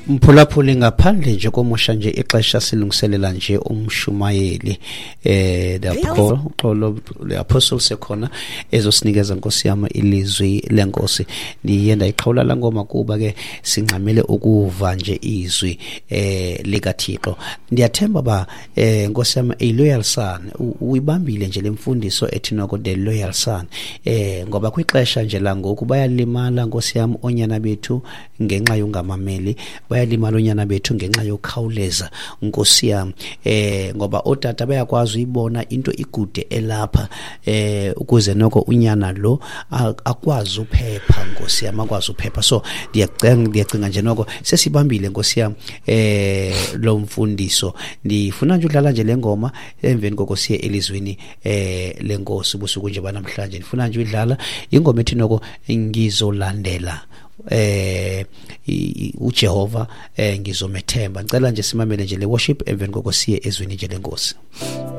Mphulaphuli ngaphandle nje komosha nje ixesha silungiselela nje umshumayeli the apostle sekhona ezosinikeza Nkosi yami ilizwi lenkosi niyenda iqhawula la ngoma kuba ke sinqamele ukuva nje izwi likaThixo. Ndiyathemba ba Nkosi yami a loyal son uyibambile nje lemfundiso ethi noko the loyal son ngoba kwixesha nje la ngoku bayalimala Nkosi yami onyana bethu ngenxa yongamameli, bayalimala onyana bethu ngenxa yokhawuleza Nkosi yami ngoba otata bayakwazi uyibona into igude elapha ukuze noko unyana lo akwazi uphepha Nkosi yami, akwazi uphepha. So ndiyacinga nje noko sesibambile Nkosi yami lo mfundiso. Ndifuna nje udlala nje lengoma emveni kokosiye elizwini lenkosi busuku nje banamhlanje. Ndifuna nje udlala ingoma ethi noko ngizolandela uJehova ngizomethemba. Ngicela nje simamele nje le worship emveni kokosiye ezwini nje lenkosi.